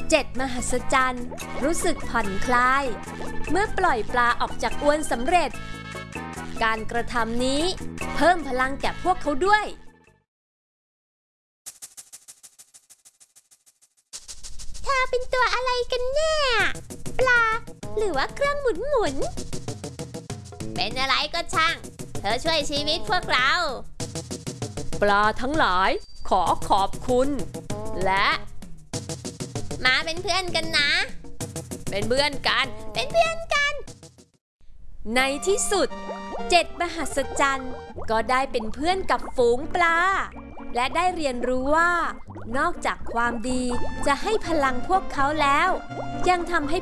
7 มหัศจรรย์รู้สึกผ่อนคลายเมื่อปล่อยปลาออกจากอวนสำเร็จการกระทำนี้เพิ่มพลังแก่พวกเขาด้วยเธอเป็นตัวอะไรกันแน่ปลาหรือว่าเครื่องหมุนเป็นอะไรก็ช่างเธอช่วยชีวิตพวกเราปลาทั้งหลายขอขอบคุณและมาเป็นเพื่อนกันนะเป็นเพื่อนกันในที่สุด7 มหัศจรรย์ก็ได้เป็นเพื่อนกับฝูงปลาและได้เรียนรู้ว่านอกจากความดีจะให้พลังพวกเขาแล้วยังทำให้